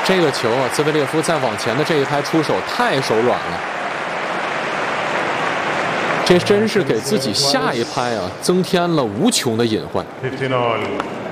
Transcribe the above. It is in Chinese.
这个球啊，兹维列夫再往前的这一拍出手太手软了，这真是给自己下一拍啊增添了无穷的隐患。 15 all.